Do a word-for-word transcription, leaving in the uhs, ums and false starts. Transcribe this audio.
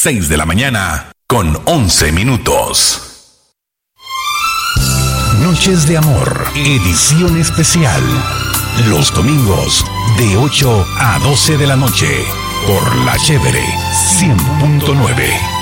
seis de la mañana con once minutos. Noches de Amor, edición especial. Los domingos de ocho a doce de la noche por La Chévere cien punto nueve.